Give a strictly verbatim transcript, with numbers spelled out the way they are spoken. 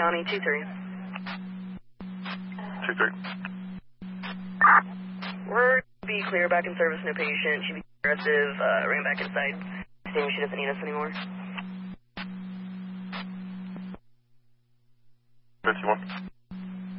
County, two three. two three. We're be clear, back in service, no patient. She be aggressive, uh, ran back inside, saying she doesn't need us anymore. fifty-one.